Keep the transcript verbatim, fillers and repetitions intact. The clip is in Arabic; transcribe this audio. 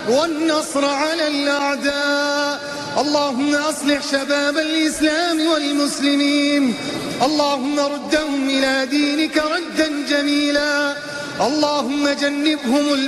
والنصر على الأعداء. اللهم أصلح شباب الإسلام والمسلمين، اللهم ردهم إلى دينك ردا جميلا، اللهم جنبهم